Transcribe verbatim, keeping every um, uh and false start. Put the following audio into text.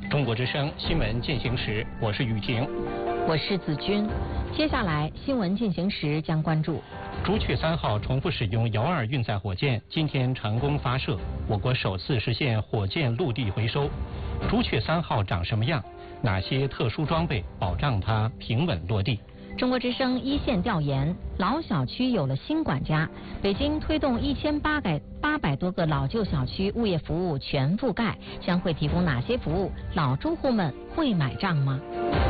中国之声新闻进行时，我是雨婷， 我是子君。接下来新闻进行时将关注： 朱雀三号重复使用遥二运载火箭，今天成功发射，我国首次实现火箭陆地回收。朱雀三号长什么样？哪些特殊装备保障它平稳落地？ 中国之声一线调研，老小区有了新管家。北京推动一千八百八百多个老旧小区物业服务全覆盖，将会提供哪些服务？老住户们会买账吗？